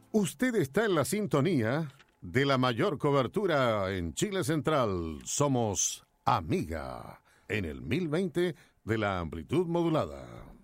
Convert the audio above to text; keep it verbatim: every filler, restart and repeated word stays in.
Usted está en la sintonía de la mayor cobertura en Chile Central. Somos Amiga, en el mil veinte de la amplitud modulada.